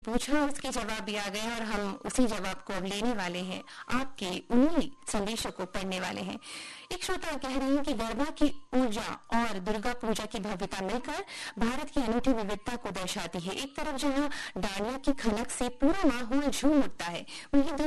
पूछा, उसके जवाब भी आ गए और हम उसी जवाब को अब लेने वाले हैं, आपके उन्हीं संदेशों को पढ़ने वाले हैं। एक श्रोता कह रहे हैं कि गरबा की ऊर्जा और दुर्गा पूजा की भव्यता मिलकर भारत की अनूठी विविधता को दर्शाती है। एक तरफ जहाँ डांडिया की खनक से पूरा माहौल झूम उठता है, वहीं